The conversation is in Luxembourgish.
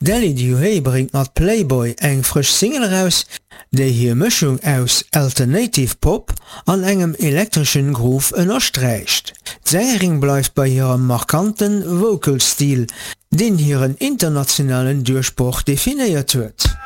Deli Duhay bringt mat Playboy eng frisch Single raus, déi hier Mischung aus Alternative Pop an engem elektrischen Groove ënnersträicht. D'Sängerin bleif bei hirem markanten Vocalstil, den hiren internationalen Durchbruch definiiert huet.